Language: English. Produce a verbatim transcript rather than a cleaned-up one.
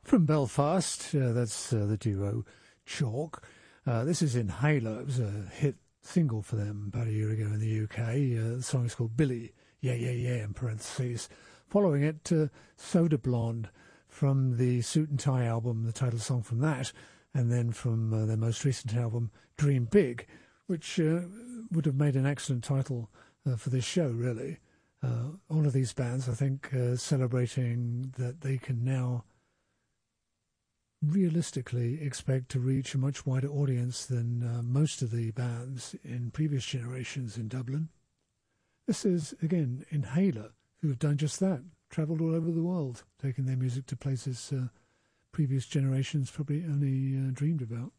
From Belfast, uh, that's uh, the duo Chalk. Uh, this is Inhaler. It was a hit single for them about a year ago in the U K. Uh, the song is called Billy, Yeah, Yeah, Yeah, in parentheses. Following it, uh, Soda Blonde from the Suit and Tie album, the title song from that, and then from uh, their most recent album, Dream Big, which uh, would have made an excellent title uh, for this show, really. Uh, all of these bands, I think, uh, celebrating that they can now realistically expect to reach a much wider audience than uh, most of the bands in previous generations in Dublin. This is, again, Inhaler, who have done just that, travelled all over the world, taking their music to places uh, previous generations probably only uh, dreamed about.